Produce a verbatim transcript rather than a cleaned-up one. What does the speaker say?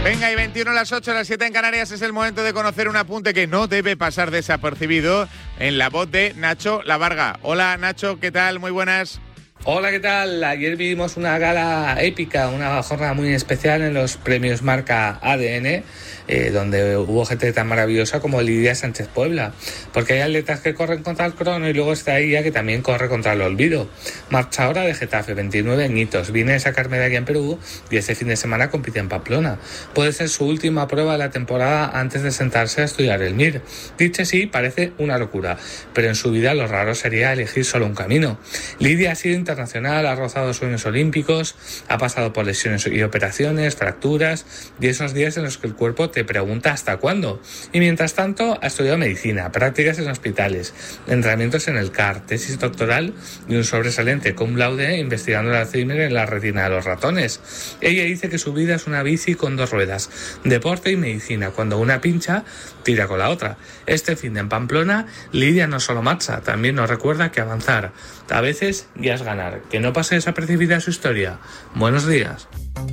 Venga, y veintiuno a las ocho, a las siete en Canarias, es el momento de conocer un apunte que no debe pasar desapercibido en la voz de Nacho Lavarga. Hola Nacho, ¿qué tal? Muy buenas. Hola, ¿qué tal? Ayer vivimos una gala épica, una jornada muy especial en los premios Marca A D N, eh, donde hubo gente tan maravillosa como Lidia Sánchez Puebla, porque hay atletas que corren contra el crono y luego está ella que también corre contra el olvido. Marchadora de Getafe, veintinueve añitos, viene a sacar medalla en Perú y este fin de semana compite en Pamplona. Puede ser su última prueba de la temporada antes de sentarse a estudiar el M I R. Dicho así, parece una locura, pero en su vida lo raro sería elegir solo un camino. Lidia ha sido internacional, ha rozado sueños olímpicos, ha pasado por lesiones y operaciones, fracturas y esos días en los que el cuerpo te pregunta hasta cuándo. Y mientras tanto ha estudiado medicina, prácticas en hospitales, entrenamientos en el C A R, tesis doctoral y un sobresaliente cum laude investigando el Alzheimer en la retina de los ratones. Ella dice que su vida es una bici con dos ruedas, deporte y medicina. Cuando una pincha, tira con la otra. Este fin de en Pamplona, Lidia no solo marcha, también nos recuerda que avanzar a veces ya es ganar, que no pase desapercibida su historia. Buenos días.